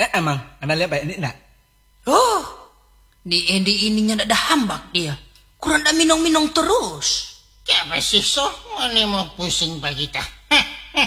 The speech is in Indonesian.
Emang, Anda lihat baik ini enggak? Oh, di Endi ininya ndak ada hambak dia. Kurang dah minong-minong terus. Siapa sih so? Ini mau pusing pak kita.